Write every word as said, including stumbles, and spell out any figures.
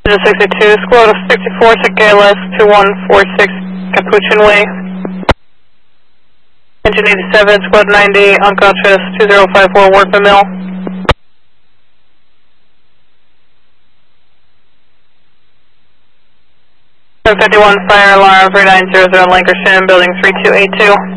sixty-two, Squad sixty-four, C K L S two one four six, Capuchin Way. Engine eighty-seven, Squad ninety, unconscious, two zero five four, Workman Mill. seven fifty-one, fire alarm, three nine zero zero, Lancashire, building three two eight two.